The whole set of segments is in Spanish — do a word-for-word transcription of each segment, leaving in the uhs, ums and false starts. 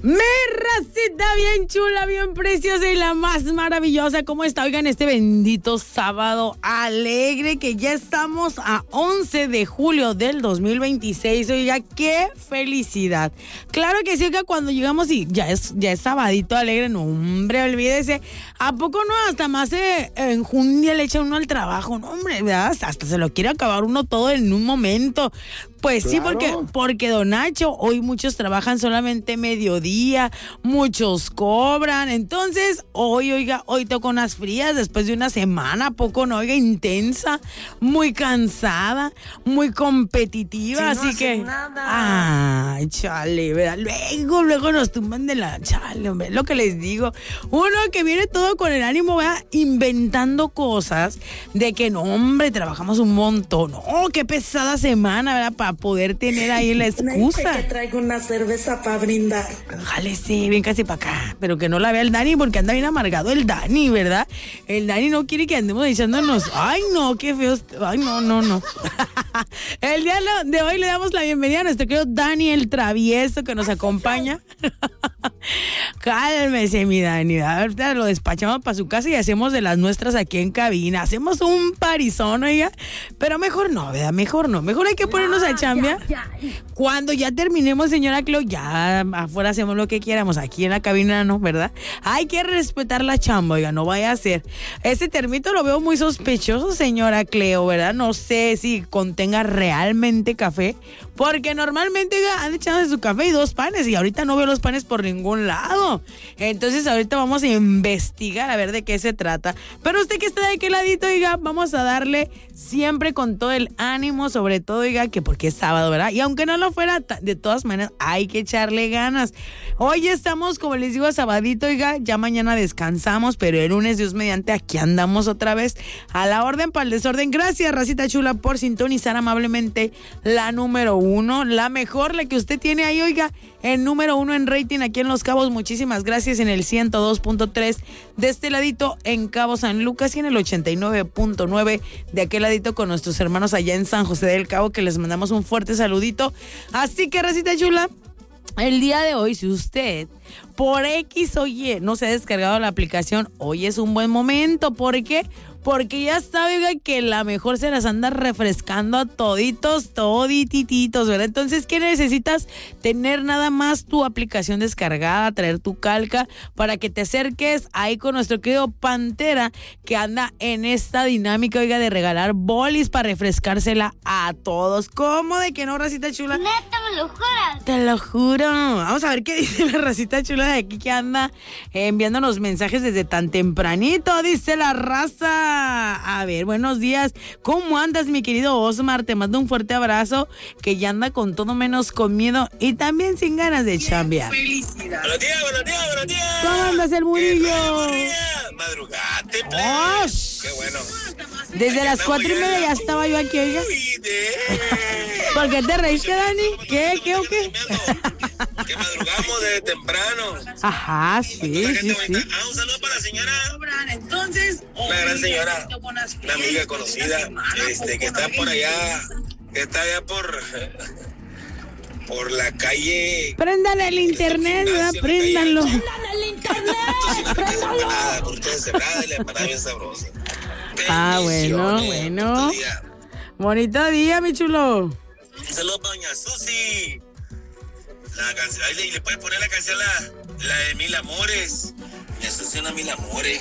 Mi racita bien chula, bien preciosa y la más maravillosa. ¿Cómo está? Oigan, este bendito sábado alegre que ya estamos a once de julio del dos mil veintiséis. Oiga, qué felicidad. Claro que sí, que cuando llegamos y ya es, ya es sabadito alegre, no, hombre, olvídese. ¿A poco no? Hasta más eh, enjundia le echa uno al trabajo, no, hombre, ¿verdad? Hasta se lo quiere acabar uno todo en un momento. Pues claro. Sí, porque, porque don Nacho, hoy muchos trabajan solamente mediodía, muchos cobran, entonces hoy, oiga, hoy toco unas frías después de una semana, poco no, oiga, intensa, muy cansada, muy competitiva, sí, así no que, nada. Ay, chale, ¿verdad? Luego, luego nos tumban de la chale, hombre, lo que les digo, uno que viene todo con el ánimo, ¿verdad? Inventando cosas de que, no, hombre, trabajamos un montón, no, qué pesada semana, ¿verdad? Para poder tener ahí la excusa. Que traigo una cerveza para brindar. Jálese, ven casi para acá. Pero que no la vea el Dani porque anda bien amargado el Dani, ¿verdad? El Dani no quiere que andemos echándonos. Ay, no, qué feos. Ay, no, no, no. El día de hoy le damos la bienvenida a nuestro querido Dani el Travieso que nos acompaña. Cálmese, mi Dani. Ahorita lo despachamos para su casa y hacemos de las nuestras aquí en cabina. Hacemos un parizón, oiga. Pero mejor no, ¿verdad? Mejor no. Mejor hay que ponernos a chambia. Cuando ya terminemos, señora Clau, ya afuera hacemos lo que quieramos. Aquí en la cabina no, ¿verdad? Hay que respetar la chamba, oiga, no vaya a ser. Ese termito lo veo muy sospechoso, señora Cleo, ¿verdad? No sé si contenga realmente café, porque normalmente, oiga, han echado de su café y dos panes, y ahorita no veo los panes por ningún lado. Entonces ahorita vamos a investigar a ver de qué se trata. Pero usted que está de aquel ladito, oiga, vamos a darle siempre con todo el ánimo, sobre todo, oiga, que porque es sábado, ¿verdad? Y aunque no lo fuera, de todas maneras hay que echarle ganas. Hoy estamos, como les digo, sabadito, oiga, ya mañana descansamos, pero el lunes, Dios mediante, aquí andamos otra vez a la orden para el desorden. Gracias, racita chula, por sintonizar amablemente la número uno, la mejor, la que usted tiene ahí, oiga, el número uno en rating aquí en Los Cabos. Muchísimas gracias en el ciento dos punto tres de este ladito en Cabo San Lucas y en el ochenta y nueve punto nueve de aquel ladito con nuestros hermanos allá en San José del Cabo, que les mandamos un fuerte saludito. Así que, racita chula, el día de hoy, si usted por X o Y no se ha descargado la aplicación, hoy es un buen momento. ¿Por qué? Porque ya sabe, oiga, que la mejor se las anda refrescando a toditos, toditititos, ¿verdad? Entonces, ¿qué necesitas? Tener nada más tu aplicación descargada, traer tu calca para que te acerques ahí con nuestro querido Pantera, que anda en esta dinámica, oiga, de regalar bolis para refrescársela a todos. ¿Cómo de que no, racita chula? Neta, me lo juras. Te lo juro. Vamos a ver qué dice la racita chula de aquí que anda eh, enviándonos mensajes desde tan tempranito. Dice la raza. A ver, buenos días. ¿Cómo andas, mi querido Osmar? Te mando un fuerte abrazo, que ya anda con todo menos con miedo y también sin ganas de chambear. ¡Felicidad! ¡Buenos días, buenos días, buenos días! ¿Cómo andas, el Murillo? ¡Madrugate, play! ¡Oh! ¡Qué bueno! Desde las cuatro y media ya estaba yo aquí, oiga. ¿Por qué te reíste, Dani? ¿Qué, qué o qué? Que madrugamos desde temprano. Ajá, sí, sí, sí. Ah, un saludo para la señora. Entonces, una gran señora, una amiga conocida, este, que está por allá, que está allá por, por la calle. Préndale el internet, ¿verdad? Préndanlo. ¡Préndale el internet! ¡Préndalo! Por ustedes cerrada y la empanada bien sabrosa. Ah, bueno, bueno. Bonito día, mi chulo. Un saludo para doña Susi. La canción, ahí le, le puedes poner la canción, la, la de Mil Amores. Doña Susi, una Mil Amores.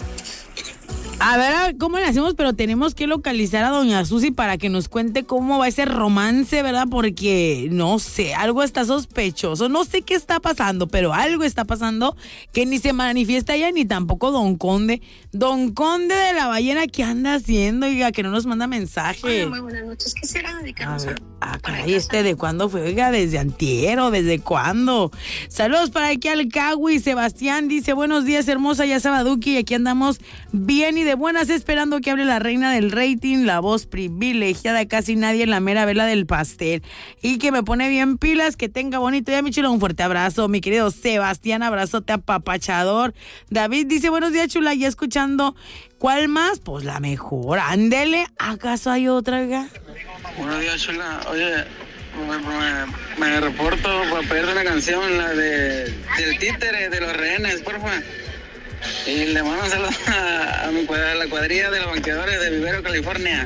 A ver, ¿cómo le hacemos? Pero tenemos que localizar a doña Susi para que nos cuente cómo va ese romance, ¿verdad? Porque, no sé, algo está sospechoso. No sé qué está pasando, pero algo está pasando que ni se manifiesta ella ni tampoco don Conde. Don Conde de la Ballena, ¿qué anda haciendo? Oiga, que no nos manda mensaje. Hola, muy buenas noches. ¿Qué será? Dedicarnos a... Ah, caray, este, ¿de cuándo fue? Oiga, ¿desde antier o desde cuándo? Saludos para aquí al Cagui. Sebastián dice, buenos días, hermosa, ya Sabaduki, y aquí andamos bien y de buenas, esperando que hable la reina del rating, la voz privilegiada, casi nadie en la mera vela del pastel, y que me pone bien pilas, que tenga bonito día, mi chulo. Un fuerte abrazo, mi querido Sebastián, abrazote apapachador. David dice, buenos días, chula, ya escuchando. ¿Cuál más? Pues la mejor, ándele. ¿Acaso hay otra, oiga? Buenos días, chula. Oye, me, me reporto para pedirte una canción, la de del títere de los rehenes, porfa. Y le mando un saludo a, a, mi, a la cuadrilla de los banqueadores de Vivero, California.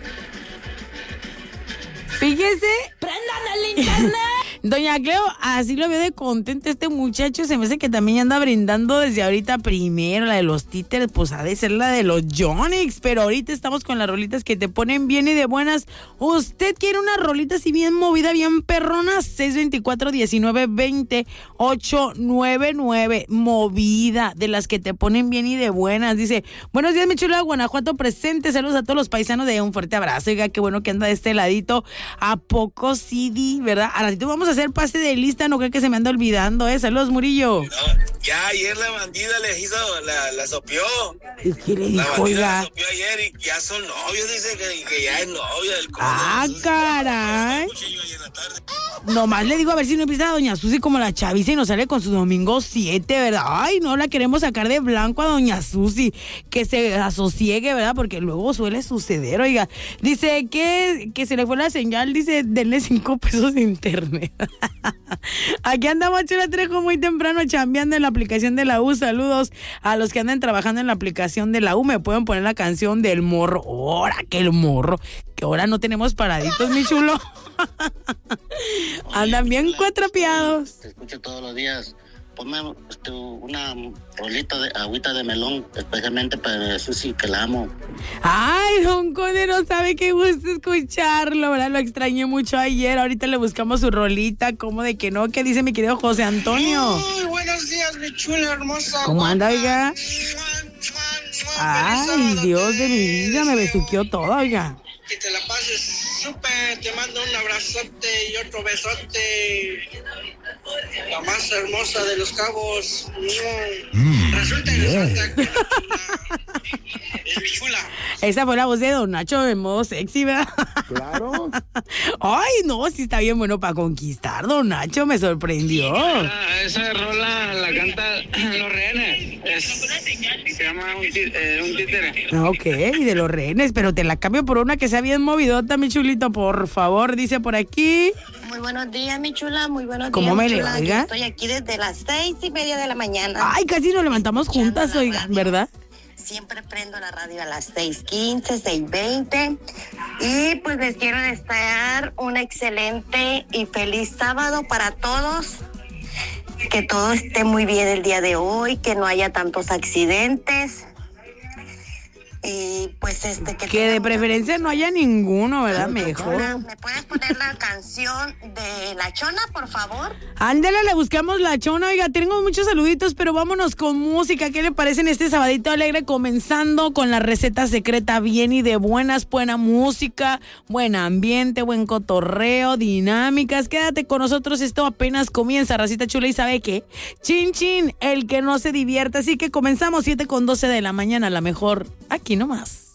Fíjese. ¡Prendan el internet! Doña Cleo, así lo veo de contento este muchacho. Se me hace que también anda brindando desde ahorita primero la de los títeres. Pues ha de ser la de los Yonix. Pero ahorita estamos con las rolitas que te ponen bien y de buenas. ¿Usted quiere una rolita así bien movida, bien perrona? seis veinticuatro, diecinueve veinte, ochocientos noventa y nueve. Movida, de las que te ponen bien y de buenas. Dice, buenos días, mi chula, Guanajuato presente. Saludos a todos los paisanos, de un fuerte abrazo. Oiga, qué bueno que anda de este ladito. ¿A poco sí, di, verdad? A ratito vamos a hacer pase de lista, no creo que se me anda olvidando, ¿eh? Saludos, Murillo. No, ya ayer la bandida les hizo, la, la sopió. ¿Qué le La dijo, bandida oiga? la sopió ayer y ya son novios, dice que, que ya es novia del Ah, caray. Nomás le digo a ver si no empieza a doña Susi como la chaviza y nos sale con su domingo siete, ¿verdad? Ay, no la queremos sacar de blanco a doña Susi, que se asosiegue, ¿verdad? Porque luego suele suceder, oiga. Dice que, que se le fue la señal, dice, denle cinco pesos de internet. Aquí andamos, Chula Trejo, muy temprano chambeando en la aplicación de la U. Saludos a los que andan trabajando en la aplicación de la U. Me pueden poner la canción del morro. Ahora que el morro, que ahora no tenemos paraditos, mi chulo. Andan bien cuatrapeados. Te escucho todos los días. Ponme este, una rolita de agüita de melón, especialmente para Susi, que la amo. Ay, don Conde no sabe que gusta escucharlo, ¿verdad? Lo extrañé mucho ayer. Ahorita le buscamos su rolita. ¿Cómo de que no? ¿Qué dice mi querido José Antonio? Muy buenos días, mi chula hermosa. ¿Cómo anda, oiga? Ay, Dios de mi vida, me besuqueó todo, oiga. Que te la pases súper, te mando un abrazote y otro besote. La más hermosa de los Cabos. Mm. Resulta y resalta que es mi chula. Esa fue la voz de Don Nacho en modo sexy, ¿verdad? Claro. Ay, no, sí está bien bueno para conquistar, Don Nacho, me sorprendió. Ah, esa rola la canta Los Rehenes. Es, se llama un, tí, eh, un títere. Ok, y de los rehenes, pero te la cambio por una que sea bien movidota, mi chulito, por favor, dice por aquí. Muy buenos días, mi chula, muy buenos días. ¿Cómo me le chula? oiga? Yo estoy aquí desde las seis y media de la mañana. Ay, casi nos levantamos juntas, oiga, ¿verdad? Siempre prendo la radio a las seis quince, seis veinte. Y pues les quiero desear un excelente y feliz sábado para todos. Que todo esté muy bien el día de hoy, que no haya tantos accidentes. Y pues este que, que de preferencia no haya ninguno, ¿verdad? Mejor. ¿Me puedes poner la canción de La Chona, por favor? Ándale, le buscamos La Chona. Oiga, tengo muchos saluditos, pero vámonos con música. ¿Qué le parece en este sabadito alegre? Comenzando con la receta secreta bien y de buenas, buena música, buen ambiente, buen cotorreo, dinámicas. Quédate con nosotros, esto apenas comienza, racita chula, y ¿sabe qué? Chin, chin, el que no se divierta. Así que comenzamos siete con doce de la mañana, la mejor, aquí nomás.